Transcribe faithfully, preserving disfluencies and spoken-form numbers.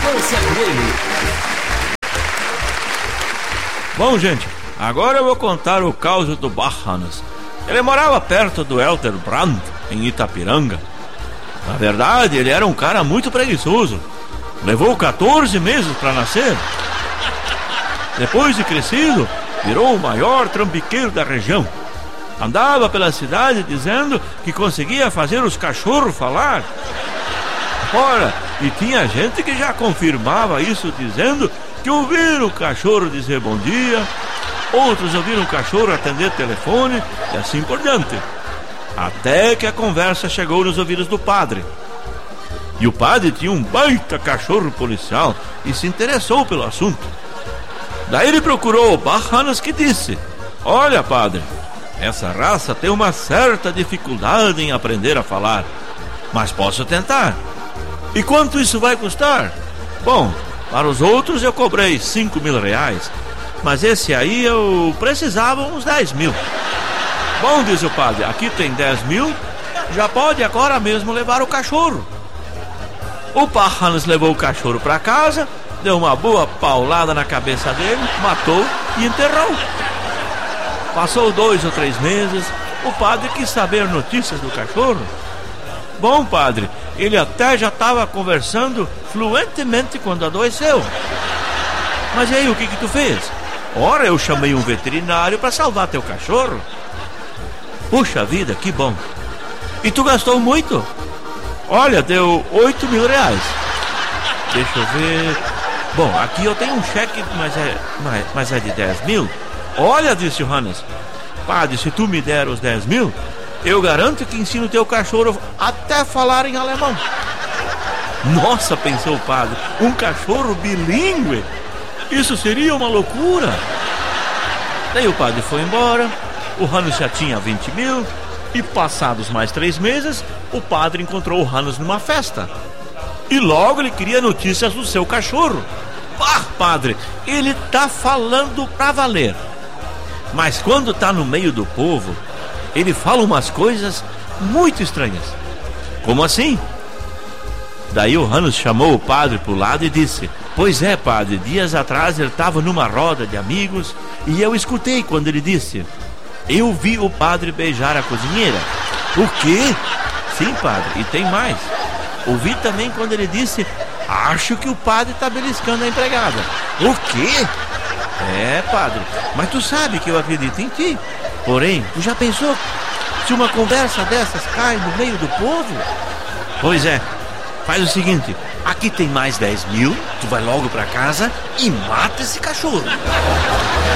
Infância Coelho. Bom, gente, agora eu vou contar o caos do Bach-Hannes. Ele morava perto do Elter Brand, em Itapiranga. Na verdade, ele era um cara muito preguiçoso. Levou quatorze meses para nascer. Depois de crescido, virou o maior trambiqueiro da região. Andava pela cidade dizendo que conseguia fazer os cachorros falar. Ora, e tinha gente que já confirmava isso, dizendo que ouviram o cachorro dizer bom dia, outros ouviram o cachorro atender telefone e assim por diante. Até que a conversa chegou nos ouvidos do padre. E o padre tinha um baita cachorro policial e se interessou pelo assunto. Daí ele procurou o Bach-Hannes, que disse: olha, padre, essa raça tem uma certa dificuldade em aprender a falar, mas posso tentar. E quanto isso vai custar? Bom, para os outros eu cobrei cinco mil reais, mas esse aí eu precisava uns dez mil. Bom, disse o padre, aqui tem dez mil, já pode agora mesmo levar o cachorro. O Bach-Hannes levou o cachorro para casa, deu uma boa paulada na cabeça dele, matou e enterrou. Passou dois ou três meses, o padre quis saber notícias do cachorro. Bom, padre, ele até já estava conversando fluentemente quando adoeceu. Mas e aí, o que que tu fez? Ora, eu chamei um veterinário para salvar teu cachorro. Puxa vida, que bom. E tu gastou muito? Olha, deu oito mil reais. Deixa eu ver. Bom, aqui eu tenho um cheque, mas é, mas, mas é de dez mil. Olha, disse o Hannes, padre, se tu me der os dez mil, eu garanto que ensino teu cachorro até falar em alemão. Nossa, pensou o padre, um cachorro bilíngue? Isso seria uma loucura. Daí o padre foi embora, o Hannes já tinha vinte mil, e passados mais três meses, o padre encontrou o Hannes numa festa. E logo ele queria notícias do seu cachorro. Ah, padre, ele tá falando pra valer. Mas quando tá no meio do povo, ele fala umas coisas muito estranhas. Como assim? Daí o Hannes chamou o padre pro lado e disse: pois é, padre, dias atrás ele estava numa roda de amigos e eu escutei quando ele disse: eu vi o padre beijar a cozinheira. O quê? Sim, padre, e tem mais. Ouvi também quando ele disse: acho que o padre está beliscando a empregada. O quê? É, padre, mas tu sabe que eu acredito em ti. Porém, tu já pensou se uma conversa dessas cai no meio do povo? Pois é, faz o seguinte, aqui tem mais dez mil, tu vai logo pra casa e mata esse cachorro.